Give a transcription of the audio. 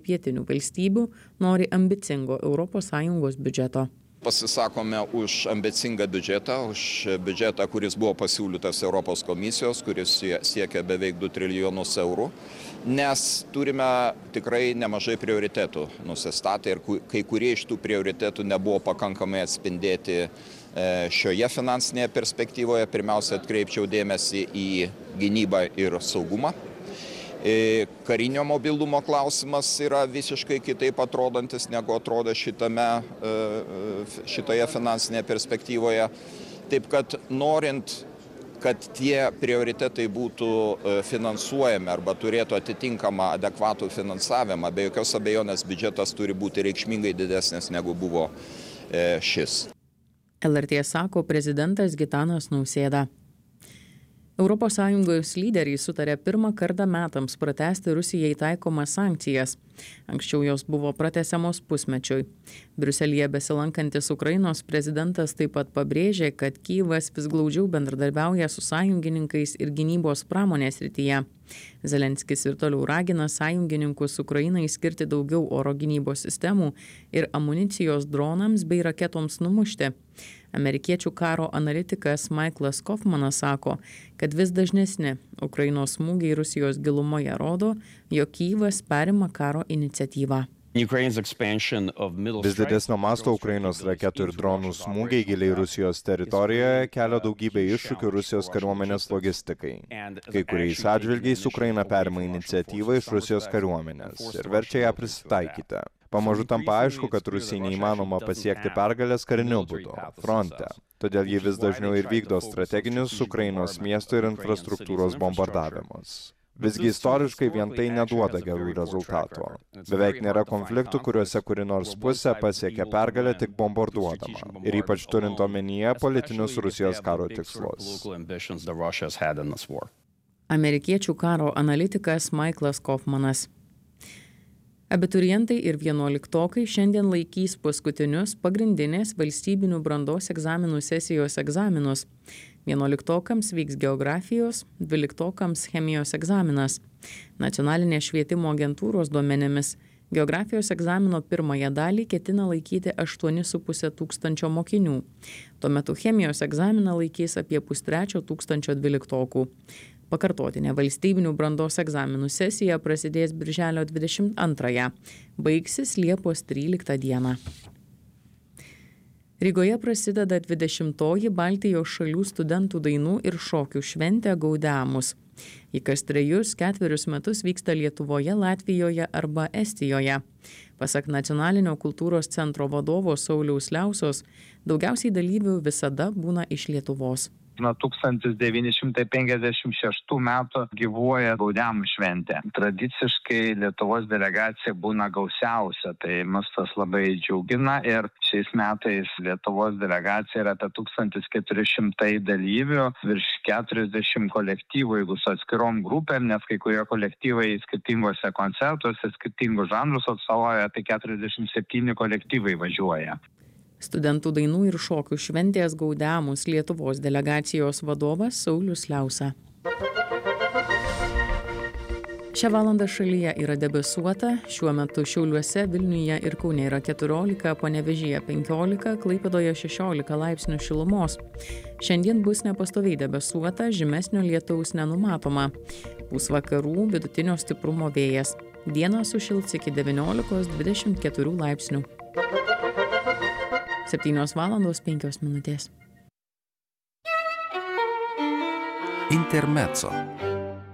pietinių valstybių nori ambicingo ES biudžeto. Pasisakome už ambicingą biudžetą, kuris buvo pasiūlytas Europos komisijos, kuris siekia beveik 2 trilijonus eurų, nes turime tikrai nemažai prioritetų nusistatę ir kai kurie iš tų prioritetų nebuvo pakankamai atspindėti šioje finansinėje perspektyvoje. Pirmiausia, atkreipčiau dėmesį į gynybą ir saugumą. Karinio mobilumo klausimas yra visiškai kitaip atrodantis, negu atrodo šitoje finansinėje perspektyvoje. Taip kad norint, kad tie prioritetai būtų finansuojami arba turėtų atitinkamą adekvatų finansavimą, be jokios abejonės biudžetas turi būti reikšmingai didesnis, negu buvo šis. LRT sako prezidentas Gitanas Nausėda. ES lyderiai sutarė pirmą kartą metams pratęsti Rusijai taikomas sankcijas. Anksčiau jos buvo pratęsiamos pusmečiui. Briuselyje besilankantis Ukrainos prezidentas taip pat pabrėžė, kad Kyjivas vis glaudžiau bendradarbiauja su sąjungininkais ir gynybos pramonės srityje. Zelenskis ir toliau ragina sąjungininkus Ukrainai skirti daugiau oro gynybos sistemų ir amunicijos dronams bei raketoms numušti. Amerikiečių karo analitikas Michaelas Kaufmanas sako, kad vis dažnesni Ukrainos smūgiai Rusijos gilumoje rodo, jog Kyjivas perima karo iniciatyvą. Vis didesnio masto Ukrainos raketų ir dronų smūgiai giliai Rusijos teritorijoje kelia daugybę iššūkių Rusijos kariuomenės logistikai. Kai kuriais atžvilgiais Ukraina perima iniciatyvą iš Rusijos kariuomenės ir verčia ją prisitaikyti. Pamažu tampa aišku, kad Rusijai neįmanoma pasiekti pergalės kariniu būdu, fronte. Todėl ji vis dažniau ir vykdo strateginius Ukrainos miestų ir infrastruktūros bombardavimus. Visgi istoriškai vien tai neduoda gerų rezultatų. Beveik nėra konfliktų, kuriuose kuri nors pusė pasiekia pergalę tik bombarduodama. Ir ypač turint omenyje politinius Rusijos karo tikslus. Amerikiečių karo analitikas Michaelas Kaufmanas. Abiturientai ir 11-okai šiandien laikys paskutinius pagrindinės valstybinių brandos egzaminų sesijos egzaminus. 11-okams vyks geografijos, 12-okams chemijos egzaminas. Nacionalinės švietimo agentūros duomenimis geografijos egzamino pirmąją dalį ketina laikyti 8,5 tūkstančio mokinių. Tuo metu chemijos egzaminą laikys apie 1,3 tūkstančio 12-okų. Pakartotinė valstybinių brandos egzaminų sesija prasidės birželio 22-ąją, baigsis Liepos 13 dieną. Rygoje prasideda 20-oji Baltijos šalių studentų dainų ir šokių šventė Gaudeamus. Ji kas 3-4 metus vyksta Lietuvoje, Latvijoje arba Estijoje. Pasak Nacionalinio kultūros centro vadovo Sauliaus Liausos, daugiausiai dalyvių visada būna iš Lietuvos. Nuo 1956 metų gyvuoja Gaudeamų šventė. Tradiciškai Lietuvos delegacija būna gausiausia, tai mus tas labai džiugina ir šiais metais Lietuvos delegacija yra apie 1400 dalyvių, virš 40 kolektyvų, jeigu su atskirom grupėm, nes kai kurie kolektyvai skirtingose koncertuose, skirtingus žanrus atstovauja, tai 47 kolektyvai važiuoja. Studentų dainų ir šokių šventės Gaudeamus Lietuvos delegacijos vadovas Saulius Liausa. Šią valandą šalyje yra debesuota, šiuo metu Šiauliuose, Vilniuje ir Kaune yra 14, Panevėžyje 15, Klaipėdoje 16 laipsnių šilumos. Šiandien bus nepastoviai debesuota, žymesnio lietaus nenumatoma. Pūs vakarų vidutinio stiprumo vėjas. Dieną sušils iki 19-24 laipsnių. 7:05. Intermezzo.